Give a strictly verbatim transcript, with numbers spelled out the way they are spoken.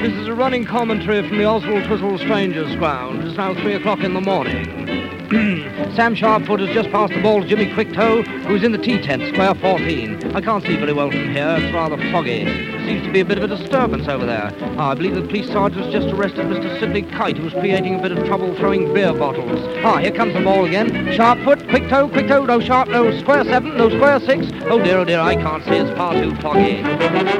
This is a running commentary from the Oswald Twizzle Strangers ground. It's now three o'clock in the morning. Sam Sharpfoot has just passed the ball to Jimmy Quicktoe, who's in the tea tent, square fourteen. I can't see very well from here. It's rather foggy. There seems to be a bit of a disturbance over there. Ah, I believe the police sergeant has just arrested Mister Sidney Kite, who's creating a bit of trouble throwing beer bottles. Ah, here comes the ball again. Sharpfoot, Quicktoe, Quicktoe, no Sharp, no square seven, no square six. Oh dear, oh dear, I can't see. It's far too foggy.